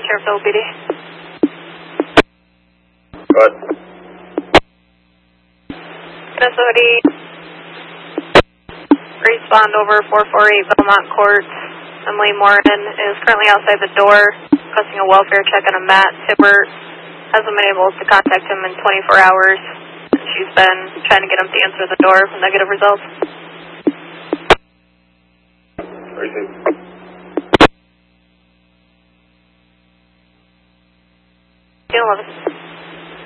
Fairfield PD. Good. Minnesota, respond over 448 Belmont Court. Emily Morin is currently outside the door, requesting a welfare check on a Matt Hibbert. Hasn't been able to contact him in 24 hours. She's been trying to get him to answer the door with negative results. Received. Unit 11.